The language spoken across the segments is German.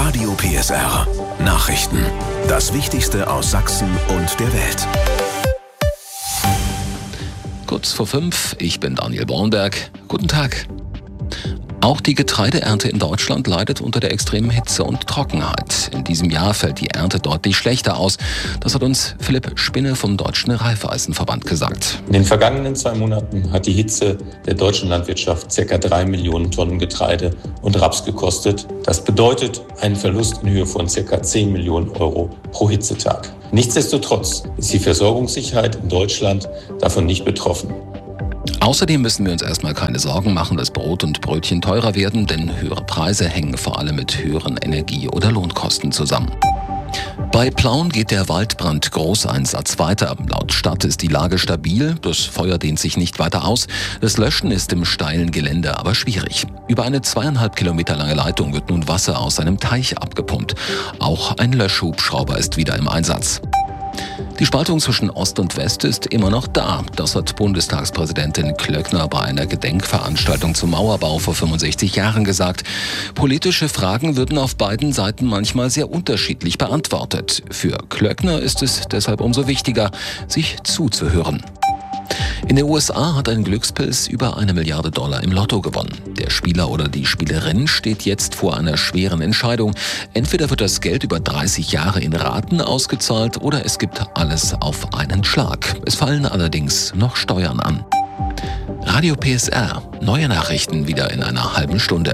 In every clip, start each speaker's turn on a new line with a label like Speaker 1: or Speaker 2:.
Speaker 1: Radio PSR. Nachrichten. Das Wichtigste aus Sachsen und der Welt.
Speaker 2: Kurz vor 5, ich bin Daniel Bornberg. Guten Tag. Auch die Getreideernte in Deutschland leidet unter der extremen Hitze und Trockenheit. In diesem Jahr fällt die Ernte deutlich schlechter aus. Das hat uns Philipp Spinne vom Deutschen Reifeisenverband gesagt.
Speaker 3: In den vergangenen 2 Monaten hat die Hitze der deutschen Landwirtschaft ca. 3 Millionen Tonnen Getreide und Raps gekostet. Das bedeutet einen Verlust in Höhe von ca. 10 Millionen Euro pro Hitzetag. Nichtsdestotrotz ist die Versorgungssicherheit in Deutschland davon nicht betroffen.
Speaker 2: Außerdem müssen wir uns erstmal keine Sorgen machen, dass Brot und Brötchen teurer werden, denn höhere Preise hängen vor allem mit höheren Energie- oder Lohnkosten zusammen. Bei Plauen geht der Waldbrand-Großeinsatz weiter. Laut Stadt ist die Lage stabil, das Feuer dehnt sich nicht weiter aus. Das Löschen ist im steilen Gelände aber schwierig. Über eine 2,5 Kilometer lange Leitung wird nun Wasser aus einem Teich abgepumpt. Auch ein Löschhubschrauber ist wieder im Einsatz. Die Spaltung zwischen Ost und West ist immer noch da. Das hat Bundestagspräsidentin Klöckner bei einer Gedenkveranstaltung zum Mauerbau vor 65 Jahren gesagt. Politische Fragen würden auf beiden Seiten manchmal sehr unterschiedlich beantwortet. Für Klöckner ist es deshalb umso wichtiger, sich zuzuhören. In den USA hat ein Glückspilz über $1 Milliarde im Lotto gewonnen. Der Spieler oder die Spielerin steht jetzt vor einer schweren Entscheidung. Entweder wird das Geld über 30 Jahre in Raten ausgezahlt oder es gibt alles auf einen Schlag. Es fallen allerdings noch Steuern an. Radio PSR. Neue Nachrichten wieder in einer halben Stunde.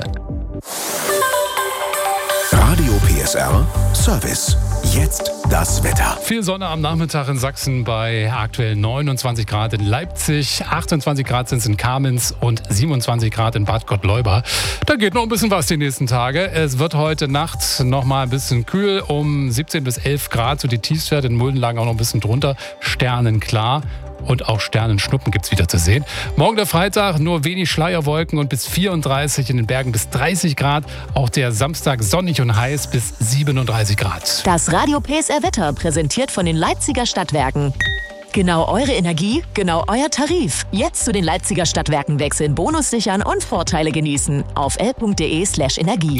Speaker 1: Radio PSR Service. Jetzt das Wetter.
Speaker 4: Viel Sonne am Nachmittag in Sachsen bei aktuell 29 Grad in Leipzig, 28 Grad sind es in Kamenz und 27 Grad in Bad Gottleuba. Da geht noch ein bisschen was die nächsten Tage. Es wird heute Nacht noch mal ein bisschen kühl, um 17 bis 11 Grad. So die Tiefstwerte in Mulden lagen auch noch ein bisschen drunter. Sternenklar. Und auch Sternenschnuppen gibt es wieder zu sehen. Morgen der Freitag nur wenig Schleierwolken und bis 34, in den Bergen bis 30 Grad. Auch der Samstag sonnig und heiß bis 37 Grad.
Speaker 5: Das Radio PSR Wetter präsentiert von den Leipziger Stadtwerken. Genau eure Energie, genau euer Tarif. Jetzt zu den Leipziger Stadtwerken wechseln, Bonus sichern und Vorteile genießen. Auf l.de/energie.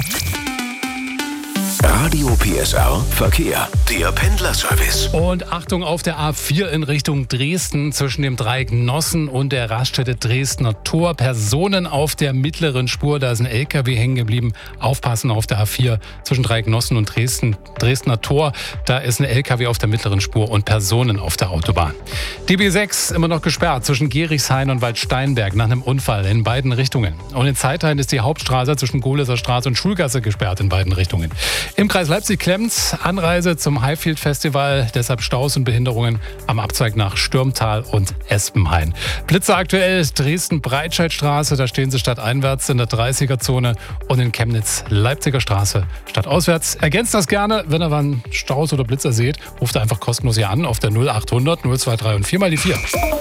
Speaker 1: Radio PSR Verkehr, der Pendlerservice.
Speaker 4: Und Achtung auf der A4 in Richtung Dresden zwischen dem Dreieck Nossen und der Raststätte Dresdner Tor. Personen auf der mittleren Spur, da ist ein LKW hängen geblieben. Aufpassen auf der A4 zwischen Dreieck Nossen und Dresdner Tor. Da ist ein LKW auf der mittleren Spur und Personen auf der Autobahn. Die B6 immer noch gesperrt zwischen Gerichshain und Waldsteinberg nach einem Unfall in beiden Richtungen. Und in Zeithain ist die Hauptstraße zwischen Gohleser Straße und Schulgasse gesperrt in beiden Richtungen. Im Kreis Leipzig-Klemms Anreise zum Highfield Festival, deshalb Staus und Behinderungen am Abzweig nach Stürmtal und Espenhain. Blitzer aktuell Dresden-Breitscheidstraße, da stehen sie stadteinwärts in der 30er-Zone und in Chemnitz Leipziger Straße stadtauswärts. Ergänzt das gerne, wenn ihr wann Staus oder Blitzer seht, ruft einfach kostenlos hier an auf der 0800 023 und 4 mal die 4.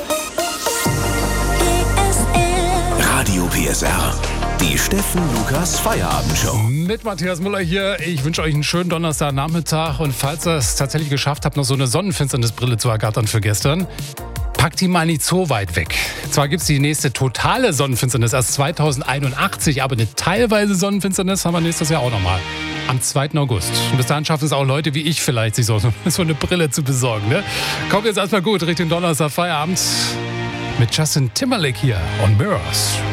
Speaker 1: Radio PSR. Die Steffen Lukas Feierabendshow.
Speaker 4: Mit Matthias Müller hier. Ich wünsche euch einen schönen Donnerstagnachmittag. Und falls ihr es tatsächlich geschafft habt, noch so eine Sonnenfinsternisbrille zu ergattern für gestern, packt die mal nicht so weit weg. Zwar gibt es die nächste totale Sonnenfinsternis erst 2081, aber eine teilweise Sonnenfinsternis haben wir nächstes Jahr auch nochmal. Am 2. August. Und bis dahin schaffen es auch Leute wie ich vielleicht, sich so eine Brille zu besorgen. Ne? Kommt jetzt erstmal gut Richtung Donnerstag Feierabend mit Justin Timberlake hier on Mirrors.